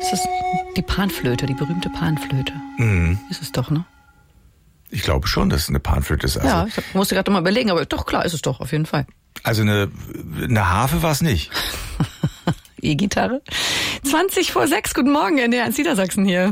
Ist das die Panflöte, die berühmte Panflöte? Ist es doch, ne? Ich glaube schon, dass es eine Panflöte ist. Also, ja, ich musste gerade mal überlegen, aber doch, klar ist es doch, auf jeden Fall. Also eine Harfe war es nicht. E-Gitarre. 6:20, guten Morgen, NDR 1 Niedersachsen hier.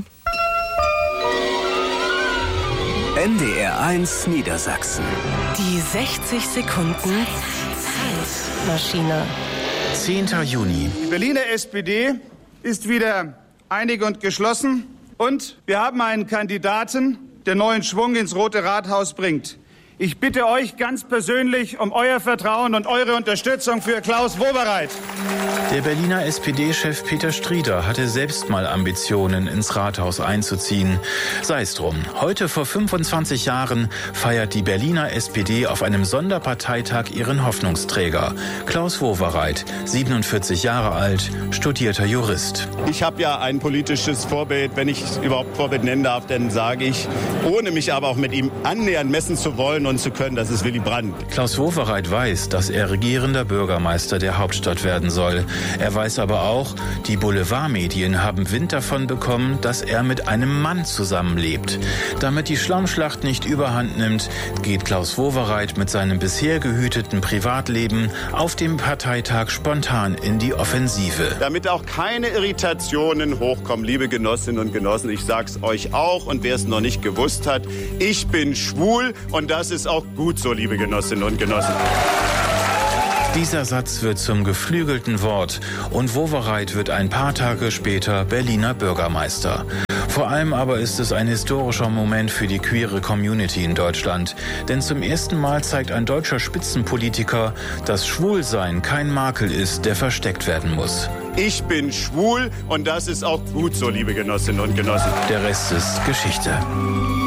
NDR 1 Niedersachsen. Die 60 Sekunden Zeitmaschine. 10. Juni. Die Berliner SPD ist wieder einig und geschlossen. Und wir haben einen Kandidaten, der neuen Schwung ins Rote Rathaus bringt. Ich bitte euch ganz persönlich um euer Vertrauen und eure Unterstützung für Klaus Wowereit. Der Berliner SPD-Chef Peter Strieder hatte selbst mal Ambitionen, ins Rathaus einzuziehen. Sei es drum. Heute vor 25 Jahren feiert die Berliner SPD auf einem Sonderparteitag ihren Hoffnungsträger. Klaus Wowereit, 47 Jahre alt, studierter Jurist. Ich habe ja ein politisches Vorbild, wenn ich überhaupt Vorbild nennen darf, dann sage ich, ohne mich aber auch mit ihm annähernd messen zu wollen und zu können, das ist Willy Brandt. Klaus Wowereit weiß, dass er regierender Bürgermeister der Hauptstadt werden soll. Er weiß aber auch, die Boulevardmedien haben Wind davon bekommen, dass er mit einem Mann zusammenlebt. Damit die Schlammschlacht nicht überhand nimmt, geht Klaus Wowereit mit seinem bisher gehüteten Privatleben auf dem Parteitag spontan in die Offensive. Damit auch keine Irritationen hochkommen, liebe Genossinnen und Genossen, ich sag's euch auch und wer es noch nicht gewusst hat, ich bin schwul und das ist auch gut so, liebe Genossinnen und Genossen. Dieser Satz wird zum geflügelten Wort und Wowereit wird ein paar Tage später Berliner Bürgermeister. Vor allem aber ist es ein historischer Moment für die queere Community in Deutschland. Denn zum ersten Mal zeigt ein deutscher Spitzenpolitiker, dass Schwulsein kein Makel ist, der versteckt werden muss. Ich bin schwul und das ist auch gut so, liebe Genossinnen und Genossen. Der Rest ist Geschichte.